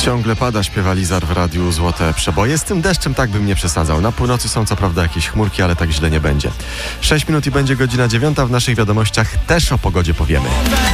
Ciągle pada, śpiewa Lizar w radiu Złote Przeboje. Z tym deszczem tak bym nie przesadzał. Na północy są co prawda jakieś chmurki, ale tak źle nie będzie. 6 minut i będzie godzina 9. W naszych wiadomościach też o pogodzie powiemy.